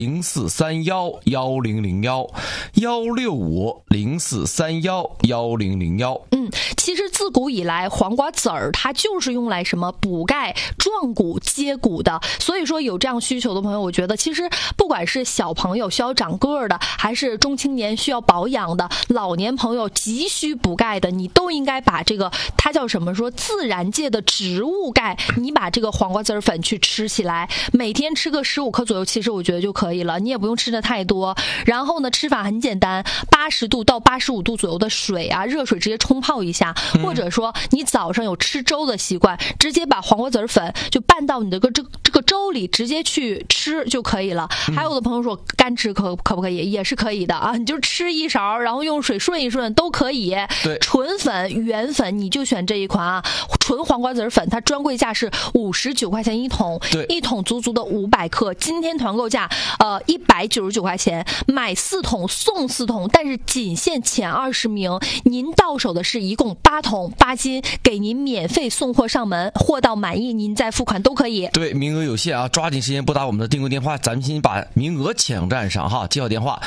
16504311001其实自古以来黄瓜籽儿它就是用来什么补钙壮骨接骨的，所以说有这样需求的朋友，我觉得其实不管是小朋友需要长个儿的，还是中青年需要保养的，老年朋友急需补钙的，你都应该把这个它叫什么说自然界的植物钙，你把这个黄瓜籽儿粉去吃起来，每天吃个15克左右，其实我觉得就可以了，你也不用吃的太多。然后呢，吃法很简单，80度到85度左右的水啊，热水直接冲泡一下，或者说你早上有吃粥的习惯，直接把黄瓜籽粉就拌到你的这个粥里，直接去吃就可以了。还有的朋友说干吃可不可以？也是可以的啊，你就吃一勺，然后用水顺一顺都可以。 对， 纯粉、原粉你就选这一款啊，纯黄瓜籽粉，它专柜价是59块钱一桶， 对， 一桶足足的500克，今天团购价199块钱，买4桶送4桶，但是仅限前20名，您到手的是一共8桶8斤，给您免费送货上门，货到满意您再付款都可以。 对，名额有限啊，抓紧时间拨打我们的订购电话，咱们先把名额抢占上哈。记好电话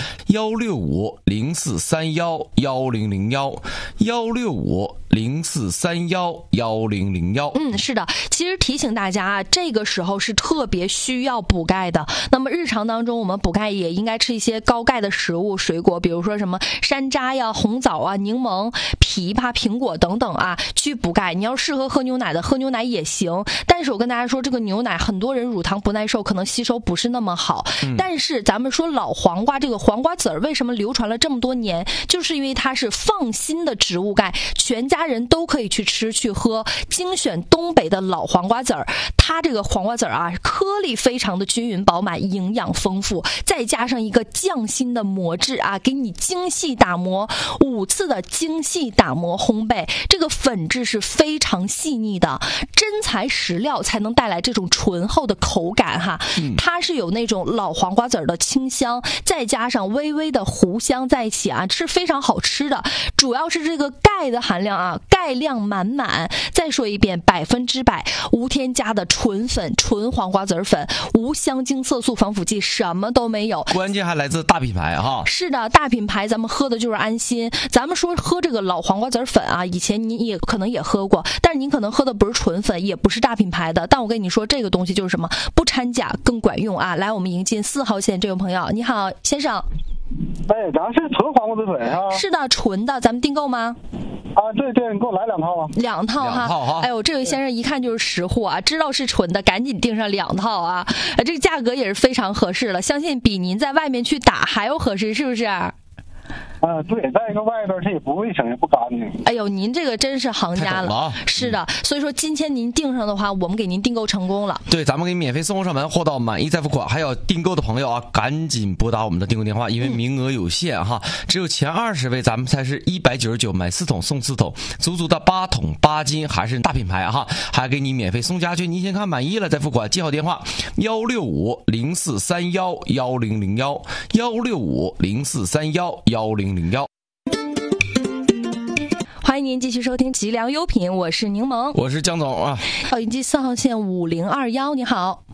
16504311001，16504311001。 是的，其实提醒大家啊，这个时候是特别需要补钙的。那么日常当中我们补钙也应该吃一些高钙的食物水果，比如说什么山楂呀、红枣啊、柠檬、枇杷、苹果等等啊，去补钙。你要适合喝牛奶的，喝牛奶也行。但是我跟大家说，这个牛奶很多人乳糖不耐受，可能吸收不是那么好。但是咱们说老黄瓜，这个黄瓜籽儿为什么流传了这么多年，就是因为它是放心的植物钙，全家人都可以去吃去喝。精选东北的老黄瓜籽儿，它这个黄瓜籽儿啊，颗粒非常的均匀饱满，营养丰富，再加上一个匠心的磨制啊，给你精细打磨5次的精细打磨烘焙，这个粉质是非常细腻的，真材实料才能带来这种醇厚的口感哈。它是有那种老黄瓜籽儿的清香，再加上微微的糊香在一起啊，是非常好吃的。主要是这个钙的含量啊，钙量满满。再说一遍，100%无添加的纯粉、纯黄瓜籽粉，无香精、色素、防腐剂，什么都没有。 关键还来自大品牌哈。 是的，大品牌，咱们喝的就是安心。咱们说喝这个老黄瓜籽粉啊，以前您也可能也喝过，但是您可能喝的不是纯粉，也不是大品牌的。但我跟你说，这个东西就是什么，不掺假更管用啊！来，我们迎进4号线这位朋友，你好，先生。 哎，咱是纯黄瓜籽粉啊？ 是的，纯的，咱们订购吗？ 啊，对对，你给我来2套啊 ！2套哈，哎呦，这位先生一看就是识货啊，知道是纯的，赶紧订上2套啊！这个价格也是非常合适了，相信比您在外面去打还要合适，是不是？ 对，再一个外边它也不卫生也不干净。 哎呦，您这个真是行家了。是的，所以说今天您订上的话，我们给您订购成功了。 对，咱们给你免费送货上门，货到满意再付款。还有订购的朋友啊，赶紧拨打我们的订购电话，因为名额有限哈，只有前20位咱们才是199，买4桶送4桶，足足的8桶8斤，还是大品牌哈，还给你免费送家具，您先看满意了再付款。记好电话16504311001，16504311001。 欢迎您继续收听吉良优品，我是柠檬， 我是江总啊。 迎进4号线5021，你好。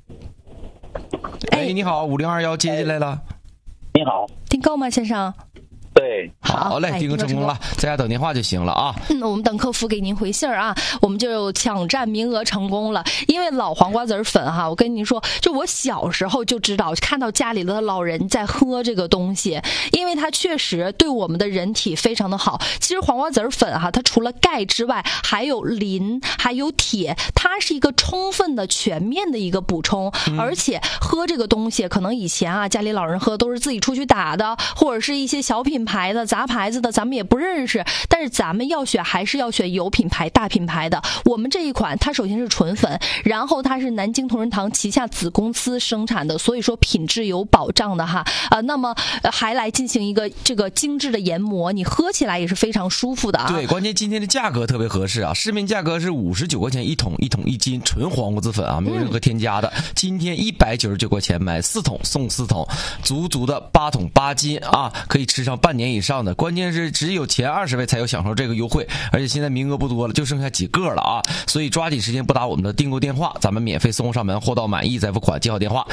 哎，你好，5021接进来了。 你好， 订购吗，先生？ 对， 好嘞，订购成功了，在家等电话就行了啊。 我们等客服给您回信儿啊，我们就抢占名额成功了。因为老黄瓜籽粉哈，我跟您说，就我小时候就知道，看到家里的老人在喝这个东西，因为它确实对我们的人体非常的好。其实黄瓜籽粉哈，它除了钙之外，还有磷，还有铁，它是一个充分的、全面的一个补充。而且喝这个东西，可能以前啊，家里老人喝都是自己出去打的，或者是一些小品牌的、杂牌子的，咱们也不认识。但是咱们要选，还是要选有品牌、大品牌的。我们这一款，它首先是纯粉，然后它是南京同仁堂旗下子公司生产的，所以说品质有保障的哈。那么还来进行一个这个精致的研磨，你喝起来也是非常舒服的啊。 对，关键今天的价格特别合适啊，市面价格是59块钱一桶，1 桶1斤纯黄瓜子粉啊，没有任何添加的。今天199块钱买4桶送4桶，足足的8桶8斤啊，可以吃上半年以上的。关键是只有前20位才有享受这个优惠，而且现在名额不多了，就剩下几个了啊，所以抓紧时间拨打我们的订购电话，咱们免费送上门，货到满意再付款。记好电话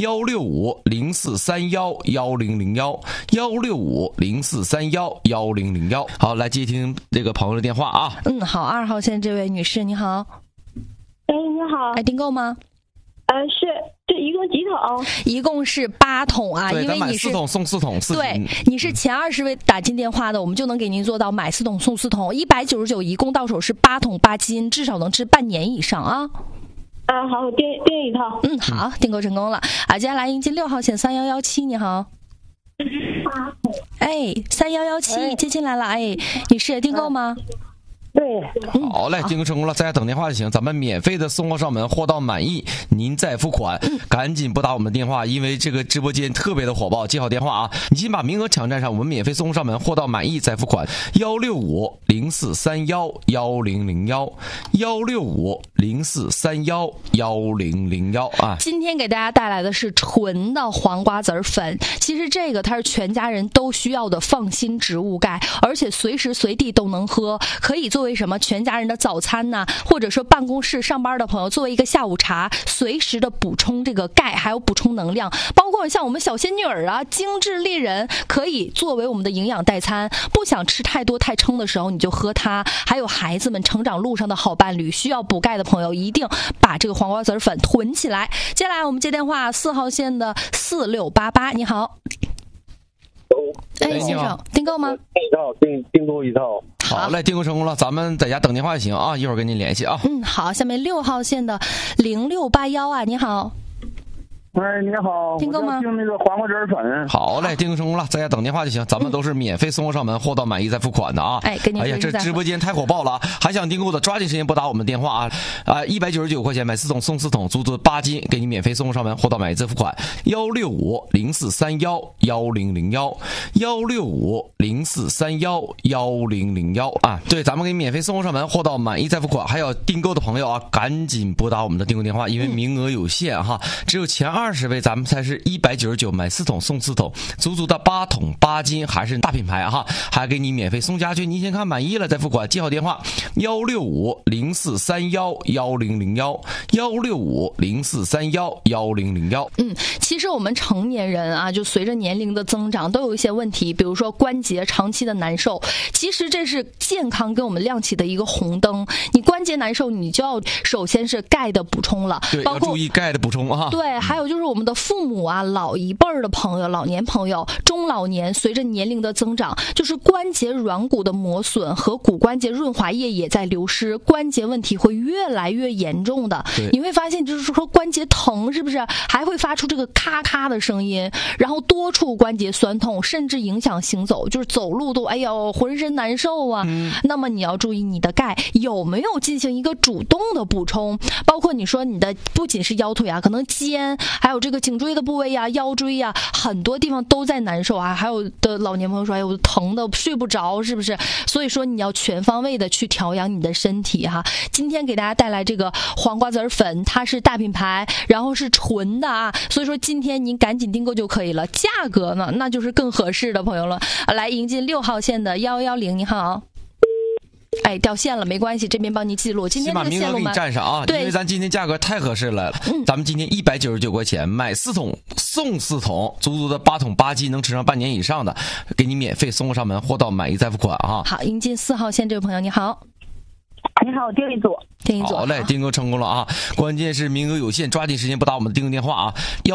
165-0431-1001，165-0431-1001。好，来接听这个朋友的电话啊。 好，2号线这位女士你好。 哎，你好。 订购吗？ 是，这一共几桶？ 一共是8桶啊， 对， 因为你是 4桶送4桶， 对，你是前20位打进电话的，我们就能给您做到买4桶送4桶，199，一共到手是8桶8斤，至少能吃半年以上啊。 好，我订一套。 好，订购成功了啊！接下来迎接6号线3117，你好。3117接进来了，女士订购吗？ 对， 好嘞，订购成功了，在家等电话就行，咱们免费的送货上门，货到满意您再付款。赶紧拨打我们的电话，因为这个直播间特别的火爆，记好电话啊！你先把名额抢占上，我们免费送货上门，货到满意再付款。165-0431-1001，165-0431-1001啊！ 今天给大家带来的是纯的黄瓜子粉，其实这个它是全家人都需要的放心植物钙，而且随时随地都能喝，可以作为什么全家人的早餐呐，或者说办公室上班的朋友作为一个下午茶，随时的补充这个钙，还有补充能量。包括像我们小仙女儿啊，精致丽人，可以作为我们的营养代餐。不想吃太多太撑的时候，你就喝它。还有孩子们成长路上的好伴侣，需要补钙的朋友，一定把这个黄瓜子粉囤起来。接下来我们接电话，4号线的4688，你好。先生，订购吗？ 订购一套。 好嘞，订购成功了，咱们在家等电话就行啊，一会儿跟您联系啊。 好，下面6号线的0681啊，你好。 你好， 订购吗？ 订那个黄瓜汁粉。 好嘞，订购成功了，在家等电话就行，咱们都是免费送货上门，货到满意再付款的啊。 跟您哎呀，这直播间太火爆了啊！还想订购的抓紧时间拨打我们的电话啊！199块钱买4桶送4桶，足足8斤，给你免费送货上门，货到满意再付款。165-0431-1001，165-0431-1001啊！对，咱们给你免费送货上门，货到满意再付款。还有订购的朋友啊，赶紧拨打我们的订购电话，因为名额有限哈，只有前20位咱们才是199买4桶送4桶，足足的8桶8斤，还是大品牌哈，还给你免费送家具，您先看满意了再付款。记好电话165-0431-1001，165-0431-1001。 其实我们成年人啊，就随着年龄的增长，都有一些问题，比如说关节长期的难受。其实这是健康给我们亮起的一个红灯。你关节难受，你就要首先是钙的补充了， 对， 包括要注意钙的补充啊。 对，还有就是我们的父母啊，老一辈儿的朋友、老年朋友、中老年，随着年龄的增长，就是关节软骨的磨损和骨关节润滑液也在流失，关节问题会越来越严重的。你会发现，就是说关节疼，是不是还会发出这个咔咔的声音，然后多处关节酸痛，甚至影响行走，就是走路都浑身难受啊。那么你要注意你的钙有没有进行一个主动的补充，包括你说你的不仅是腰腿啊，可能肩还有这个颈椎的部位呀、腰椎呀，很多地方都在难受啊。还有的老年朋友说，我疼的睡不着，是不是？所以说你要全方位的去调养你的身体哈。今天给大家带来这个黄瓜子粉，它是大品牌，然后是纯的啊，所以说今天您赶紧订购就可以了。价格呢，那就是更合适的朋友了。来迎进6号线的110，你好。掉线了没关系，这边帮你记录。今天这个线路给你占上啊，因为咱今天价格太合适了。咱们今天199块钱买4桶送4桶，足足的8桶8斤，能吃上半年以上的，给你免费送货上门，货到满意再付款啊。 好，迎进4号线这位朋友，你好。 你好，订一组。 好嘞，订购成功了啊！关键是名额有限，抓紧时间拨打我们的订购电话啊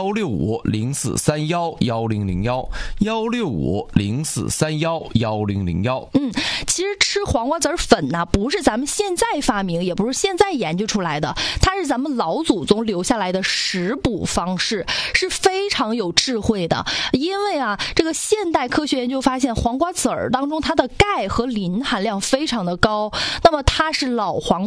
！165-0431-1001，165-0431-1001。 其实吃黄瓜子粉呢，不是咱们现在发明，也不是现在研究出来的，它是咱们老祖宗留下来的食补方式，是非常有智慧的。因为啊，这个现代科学研究发现，黄瓜籽儿当中它的钙和磷含量非常的高，那么它是老黄瓜的种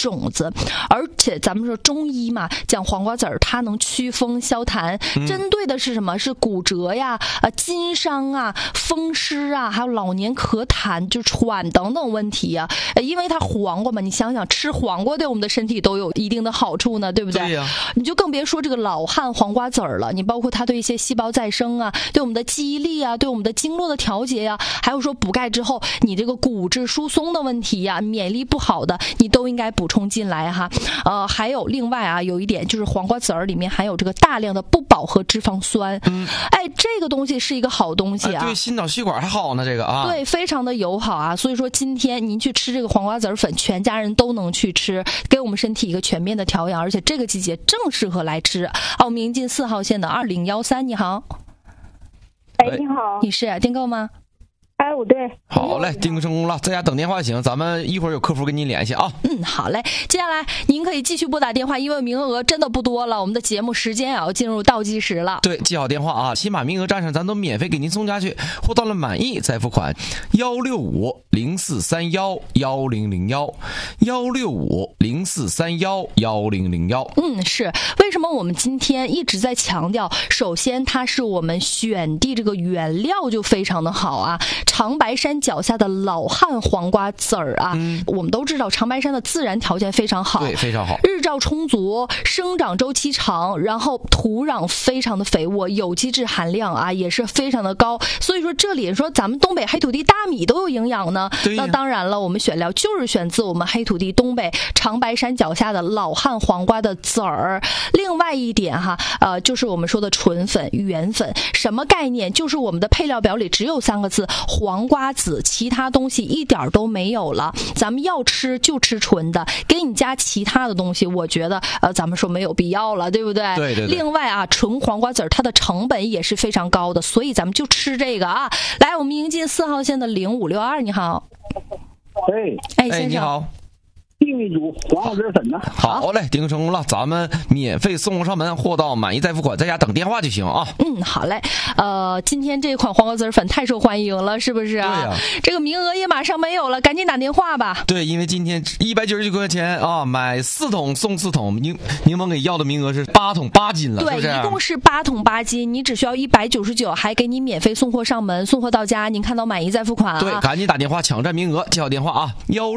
种子。而且咱们说中医嘛，讲黄瓜籽儿它能祛风消痰，针对的是什么？是骨折呀、筋伤啊、风湿啊，还有老年咳痰、就喘等等问题啊。因为它黄瓜嘛，你想想吃黄瓜对我们的身体都有一定的好处呢，对不对？ 对呀。 你就更别说这个老汉黄瓜籽儿了，你包括它对一些细胞再生啊，对我们的记忆力啊，对我们的经络的调节呀，还有说补钙之后你这个骨质疏松的问题呀，免疫力不好的你都应该补充进来哈。还有另外啊，有一点就是黄瓜籽儿里面含有这个大量的不饱和脂肪酸，这个东西是一个好东西啊， 对心脑血管还好呢，这个啊， 对，非常的友好啊。所以说今天您去吃这个黄瓜籽粉，全家人都能去吃，给我们身体一个全面的调养，而且这个季节正适合来吃。我们迎进4号线的2013，你好。 你好， 你是订购吗？ 我对。 好嘞，订购成功了，在家等电话行，咱们一会儿有客服跟您联系啊。 好嘞，接下来您可以继续拨打电话，因为名额真的不多了，我们的节目时间也要进入倒计时了。 对，记好电话啊，起码名额占上咱都免费给您送家去，货到了满意再付款。165-0431-1001，165-0431-1001。 是为什么我们今天一直在强调？首先，它是我们选的这个原料就非常的好啊，长白山脚下的老汉黄瓜籽儿啊，我们都知道长白山的自然条件非常好， 对，非常好， 日照充足，生长周期长，然后土壤非常的肥沃，有机质含量啊也是非常的高。所以说这里说咱们东北黑土地大米都有营养呢，那当然了，我们选料就是选自我们黑土地东北长白山脚下的老汉黄瓜的籽儿。另外一点哈，就是我们说的纯粉、原粉，什么概念？就是我们的配料表里只有3个字：黄瓜籽，其他东西一点都没有了。咱们要吃就吃纯的，给你加其他的东西，我觉得咱们说没有必要了，对不对？ 对。 另外啊，纯黄瓜籽它的成本也是非常高的，所以咱们就吃这个啊。来，我们迎进4号线的0562，你好。先生， 你好。 订一组黄瓜籽粉呢？ 好嘞，订购成功了，咱们免费送货上门，货到满意再付款，在家等电话就行啊。 好嘞。今天这款黄瓜籽粉太受欢迎了，是不是啊？ 对呀。 这个名额也马上没有了，赶紧打电话吧。 对，因为今天199块钱啊，买4桶送4桶，柠檬给要的名额是8桶8斤了， 对， 是不是？ 一共是8桶8斤，你只需要199，还给你免费送货上门，送货到家，您看到满意再付款啊。 对，赶紧打电话抢占名额，记好电话啊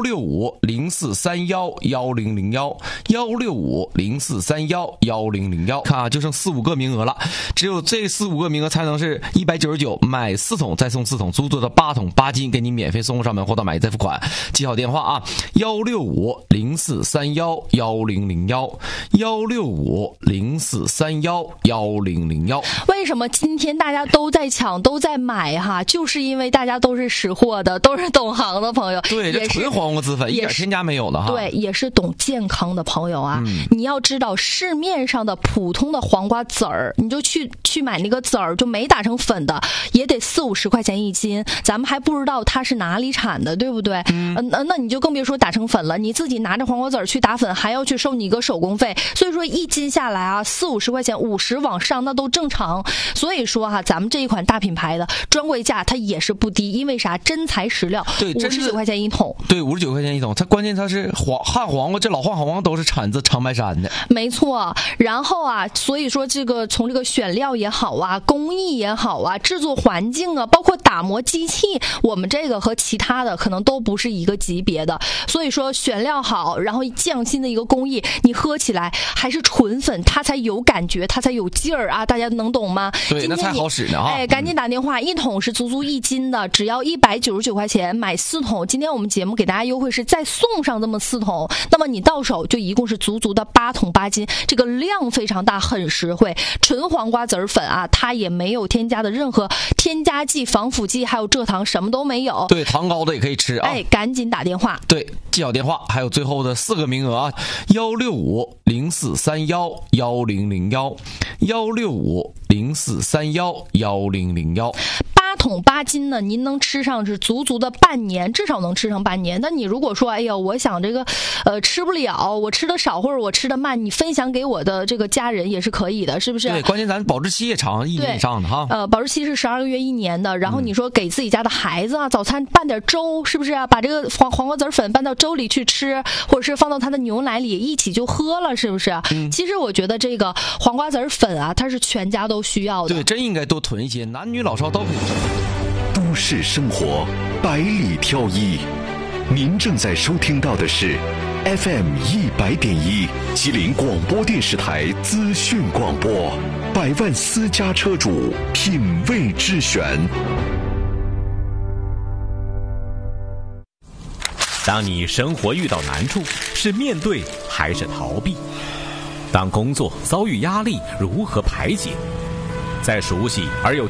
，165-0431-1001，165-0431-1001。看啊，就剩4-5个名额了，只有这4-5个名额才能是199买4桶再送4桶，足足的8桶8斤，给你免费送货上门，货到满意再付款。记好电话啊，165-0431-1001，165-0431-1001。 为什么今天大家都在抢都在买哈？就是因为大家都是识货的，都是懂行的朋友。 对，这纯黄瓜籽粉一点添加没有的哈。 对，也是懂健康的朋友啊。你要知道，市面上的普通的黄瓜籽儿，你就去买那个籽儿，就没打成粉的，也得40-50块钱1斤，咱们还不知道它是哪里产的，对不对？那你就更别说打成粉了，你自己拿着黄瓜籽儿去打粉，还要去收你一个手工费，所以说1斤下来啊，40-50块钱，50往上那都正常。所以说哈，咱们这一款大品牌的专柜价它也是不低，因为啥？真材实料， 对 ，59块钱1桶。 对，59块钱1桶，它关键它是汉黄瓜，这老汉黄瓜都是产自长白山的。 没错。然后啊，所以说这个从这个选料也好啊，工艺也好啊，制作环境啊，包括打磨机器，我们这个和其他的可能都不是一个级别的。所以说选料好，然后匠心的一个工艺，你喝起来还是纯粉，它才有感觉，它才有劲儿啊！大家能懂吗？ 对，那才好使呢啊！ 赶紧打电话，1桶是足足1斤的，只要199块钱买4桶。今天我们节目给大家优惠是再送上这么4桶，那么你到手就一共是足足的8桶8斤，这个量非常大，很实惠。纯黄瓜籽粉啊，它也没有添加的任何添加剂、防腐剂，还有蔗糖，什么都没有。 对，糖高的也可以吃啊！ 赶紧打电话。 对，记好电话，还有最后的4个名额啊，165-0431-1001，165-0431-1001。8 桶8斤呢，您能吃上是足足的半年，至少能吃上半年。那你如果说，哎呀，我想这个吃不了，我吃的少或者我吃的慢，你分享给我的这个家人也是可以的，是不是？ 对，关键咱保质期也长，1年以上的哈。 保质期是12个月1年的。然后你说给自己家的孩子啊，早餐拌点粥，是不是啊？把这个黄瓜籽粉拌到粥里去吃，或者是放到他的牛奶里一起就喝了，是不是？其实我觉得这个黄瓜籽粉啊，它是全家都需要的。 对，真应该多囤一些，男女老少都可以吃。 都市生活百里挑一，您正在收听到的是 FM 100.1吉林广播电视台资讯广播，百万私家车主品味之选。 当你生活遇到难处，是面对还是逃避？当工作遭遇压力，如何排解？在熟悉而又